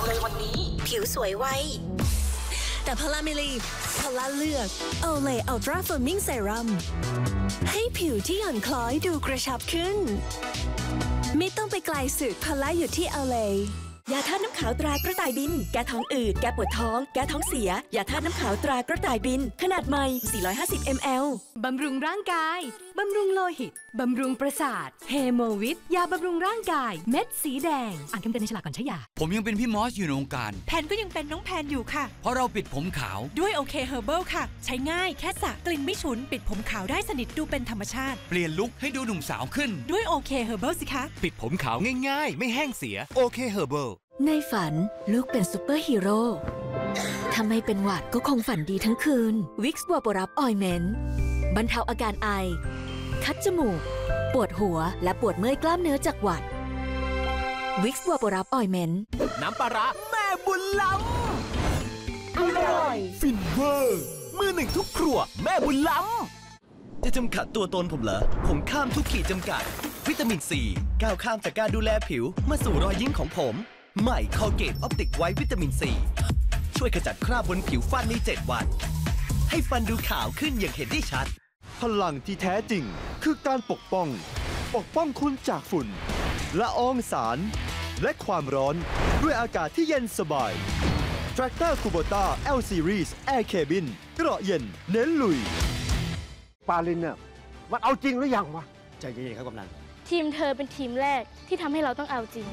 เลยวันนี้ผิวสวยไวแต่พลาเมลีพลาเลือกโอเลอัลตราเฟิร์มมิ่งเซรั่มให้ผิวที่หย่อนคล้อยดูกระชับขึ้นไม่ต้องไปไกลสุดพลาอยู่ที่โอเลยาธาตุน้ำขาวตรากระต่ายบินแก้ท้องอืดแก้ปวดท้องแก้ท้องเสียยาธาตุน้ำขาวตรากระต่ายบินขนาดใหม่450 ml บำรุงร่างกายบำรุงโลหิตบำรุงประสาทเฮโมวิทยาบำรุงร่างกายเม็ดสีแดงอ่านคำเตือนในฉลากก่อนใช้ยาผมยังเป็นพี่มอสอยู่ในวงการแพนก็ยังเป็นน้องแพนอยู่ค่ะเพราะเราปิดผมขาวด้วยโอเคเฮอร์เบิลค่ะใช้ง่ายแค่สระกลิ่นไม่ฉุนปิดผมขาวได้สนิทดูเป็นธรรมชาติเปลี่ยนลุคให้ดูหนุ่มสาวขึ้นด้วยโอเคเฮอร์เบิลสิคะปิดผมขาวง่ายๆไม่แห้งเสียโอเคเฮอร์เบิลในฝันลูกเป็นซูเปอร์ฮีโร่ถ้าไม่เป็นหวัดก็คงฝันดีทั้งคืนวิกซ์บัวปรับออยเมนต์บรรเทาอาการไอคัดจมูกปวดหัวและปวดเมื่อยกล้ามเนื้อจากหวัดวิกซ์บัวปรับออยเมนต์น้ำปลาร้าแม่บุญล้ำอร่อยฟินเวอร์มือหนึ่งทุกครัวแม่บุญล้ำจะจำกัดตัวตนผมเหรอผมข้ามทุกขีดจำกัดวิตามินซีก้าวข้ามจากการดูแลผิวมาสู่รอยยิ้มของผมใหม่คอลเกตออปติกไวท์วิตามินซีช่วยขจัดคราบบนผิวฟันใน7 วันให้ฟันดูขาวขึ้นอย่างเห็นได้ชัดพลังที่แท้จริงคือการปกป้องคุณจากฝุ่นละอองสารและความร้อนด้วยอากาศที่เย็นสบาย Tractor Kubota L Series Air Cabin เกราะเย็นเน้นลุยปาลินเนี่ยมันเอาจริงหรือยังวะใจเย็นๆครับกำนันทีมเธอเป็นทีมแรกที่ทำให้เราต้องเอาจริง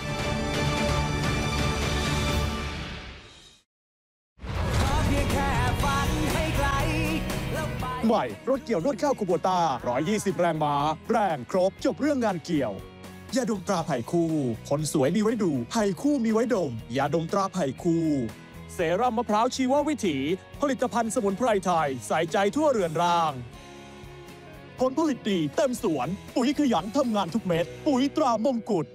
ใหม่รถเกี่ยวนวดข้าวคูโบตา120 แรงม้าแรงครบจบเรื่องงานเกี่ยวยาดมตราไผ่คู่คนสวยมีไว้ดูไผ่คู่มีไว้ดมยาดมตราไผ่คู่เซรั่มมะพร้าวชีววิถีผลิตภัณฑ์สมุนไพรไทยใส่ใจทั่วเรือนร่างผลผลิตดีเต็มสวนปุ๋ยขยันทำงานทุกเม็ดปุ๋ยตรามงกุฎ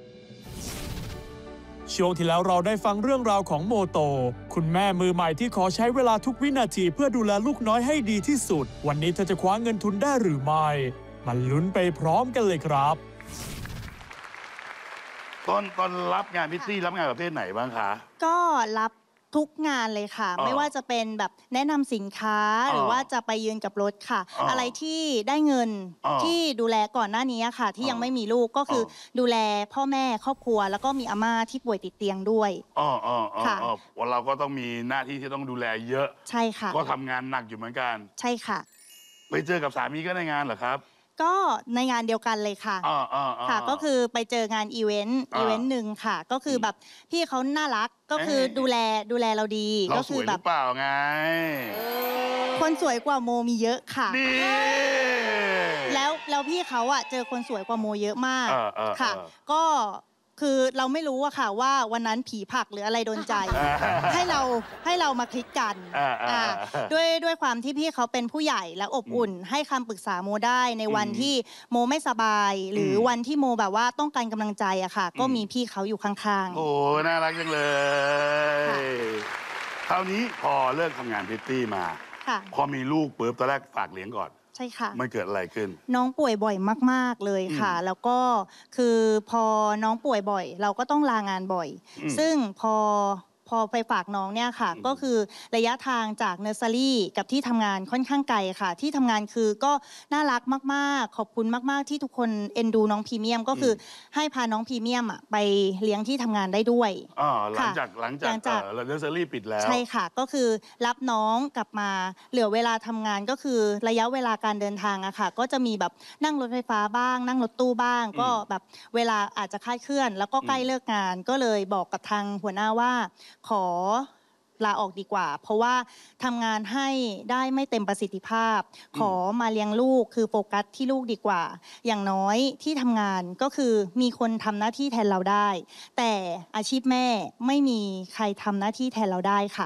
ช่วงที่แล้วเราได้ฟังเรื่องราวของโมโตคุณแม่มือใหม่ที่ขอใช้เวลาทุกวินาทีเพื่อดูแลลูกน้อยให้ดีที่สุดวันนี้เธอจะคว้าเงินทุนได้หรือไม่มาลุ้นไปพร้อมกันเลยครับตอนรับงานพิตตี้รับงานประเภทไหนบ้างคะก็รับทุกงานเลยค่ะไม่ว่าจะเป็นแบบแนะนำสินค้าหรือว่าจะไปยืนกับรถค่ะอะไรที่ได้เงินที่ดูแลก่อนหน้านี้ค่ะที่ยังไม่มีลูกก็คือดูแลพ่อแม่ครอบครัวแล้วก็มีอาม่าที่ป่วยติดเตียงด้วยค่ะเราก็ต้องมีหน้าที่ที่ต้องดูแลเยอะใช่ค่ะก็ทำงานหนักอยู่เหมือนกันใช่ค่ะไปเจอกับสามีก็ในงานเหรอครับก็ในงานเดียวกันเลยค่ะค่ะก็คือไปเจองานอีเวนต์หนึ่งค่ะก็คือแบบพี่เขาน่ารักก็คือดูแลเราดีก็คือแบบเปล่าไงคนสวยกว่าโมมีเยอะค่ะแล้วพี่เขาอะเจอคนสวยกว่าโมเยอะมากค่ะก็คือเราไม่รู้อะค่ะว่าวันนั้นผีผลักหรืออะไรโดนใจให้เรามาคลิกกันด้วยความที่พี่เขาเป็นผู้ใหญ่และอบอุ่นให้คำปรึกษาโมได้ในวันที่โมไม่สบายหรือวันที่โมแบบว่าต้องการกำลังใจอะค่ะก็มีพี่เขาอยู่ข้างๆโอ้น่ารักจังเลยคราวนี้พอเลิกทำงานพิตตี้มาพอมีลูกปุ๊บตอนแรกฝากเลี้ยงก่อนใช่ค่ะมันเกิดอะไรขึ้นน้องป่วยบ่อยมากๆเลยค่ะแล้วก็คือพอน้องป่วยบ่อยเราก็ต้องลางานบ่อยซึ่งพอไปฝากน้องเนี่ยค่ะก็คือระยะทางจากเนอร์เซอรี่กับที่ทำงานค่อนข้างไกลค่ะที่ทำงานคือก็น่ารักมากๆขอบคุณมากๆที่ทุกคนเอ็นดูน้องพรีเมียมก็คือให้พาน้องพรีเมียมไปเลี้ยงที่ทำงานได้ด้วยหลังจากเนอร์เซอรี่ปิดแล้วใช่ค่ะก็คือรับน้องกลับมาเหลือเวลาทำงานก็คือระยะเวลาการเดินทางอะค่ะก็จะมีแบบนั่งรถไฟฟ้าบ้างนั่งรถตู้บ้างก็แบบเวลาอาจจะคลาดเคลื่อนแล้วก็ใกล้เลิกงานก็เลยบอกกับทางหัวหน้าว่าขอลาออกดีกว่าเพราะว่าทำงานให้ได้ไม่เต็มประสิทธิภาพขอมาเลี้ยงลูกคือโฟกัสที่ลูกดีกว่าอย่างน้อยที่ทำงานก็คือมีคนทำหน้าที่แทนเราได้แต่อาชีพแม่ไม่มีใครทำหน้าที่แทนเราได้ค่ะ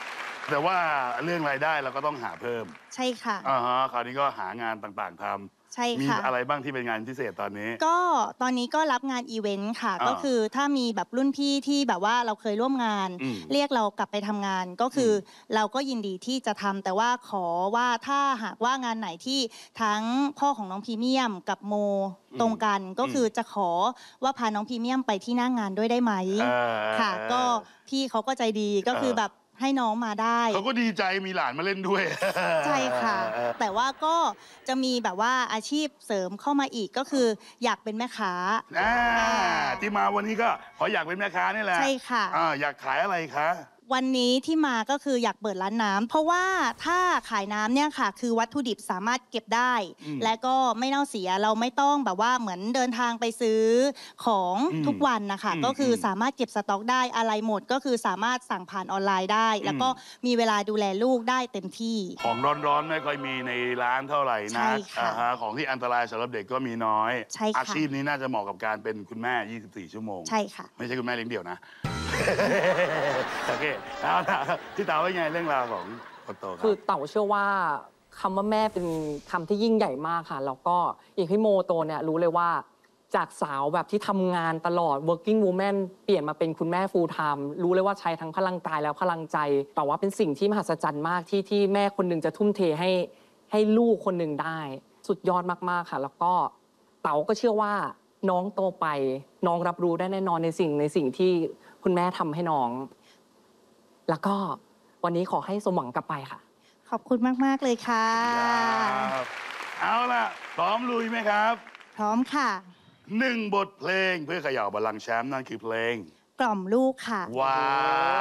แต่ว่าเรื่องรายได้เราก็ต้องหาเพิ่มใช่ค่ะคราวนี้ก็หางานต่างๆทำใช่ค่ะมีอะไรบ้างที่เป็นงานพิเศษตอนนี้ก็ตอนนี้ก็รับงานอีเวนต์ค่ะก็คือถ้ามีแบบรุ่นพี่ที่แบบว่าเราเคยร่วมงานเรียกเรากลับไปทำงานก็คือเราก็ยินดีที่จะทำแต่ว่าขอว่าถ้าหากว่างานไหนที่ทั้งพ่อของน้องพรีเมียมกับโมตรงกันก็คือจะขอว่าพาน้องพรีเมียมไปที่หน้างานด้วยได้ไหมค่ะก็พี่เขาก็ใจดีก็คือแบบให้น้องมาได้เขาก็ดีใจมีหลานมาเล่นด้วยใช่ค่ะแต่ว่าก็จะมีแบบว่าอาชีพเสริมเข้ามาอีกก็คืออยากเป็นแม่ค้าที่มาวันนี้ก็ขออยากเป็นแม่ค้านี่แหละใช่ค่ะอยากขายอะไรคะวันนี้ที่มาก็คืออยากเปิดร้านน้ำเพราะว่าถ้าขายน้ำเนี่ยค่ะคือวัตถุดิบสามารถเก็บได้และก็ไม่เน่าเสียเราไม่ต้องแบบว่าเหมือนเดินทางไปซื้อของทุกวันนะคะก็คือสามารถเก็บสต็อกได้อะไรหมดก็คือสามารถสั่งผ่านออนไลน์ได้แล้วก็มีเวลาดูแลลูกได้เต็มที่ของร้อนๆไม่ค่อยมีในร้านเท่าไหร่นะของที่อันตรายสำหรับเด็กก็มีน้อยอาชีพนี้น่าจะเหมาะกับการเป็นคุณแม่24 ชั่วโมงใช่ค่ะไม่ใช่คุณแม่เลี้ยงเดี่ยวนะโอเคเอาล่ะที่เต๋าเป็นไงเรื่องราวของคนโตคือเต๋าเชื่อว่าคำว่าแม่เป็นคำที่ยิ่งใหญ่มากค่ะแล้วก็อย่างพี่โมโตเนี่ยรู้เลยว่าจากสาวแบบที่ทำงานตลอด working woman เปลี่ยนมาเป็นคุณแม่ full time รู้เลยว่าใช้ทั้งพลังกายแล้วพลังใจแต่ว่าเป็นสิ่งที่มหัศจรรย์มากที่แม่คนหนึ่งจะทุ่มเทให้ลูกคนหนึ่งได้สุดยอดมากๆค่ะแล้วก็เต๋าก็เชื่อว่าน้องโตไปน้องรับรู้ได้แน่นอนในสิ่งที่คุณแม่ทำให้น้องแล้วก็วันนี้ขอให้สมหวังกลับไปค่ะขอบคุณมากๆเลยค่ะเอาล่ะพร้อมลุยไหมครับพร้อมค่ะ 1 บทเพลงเพื่อเขย่าบัลลังก์แชมป์นั่นคือเพลงกล่อมลูกค่ะว้าว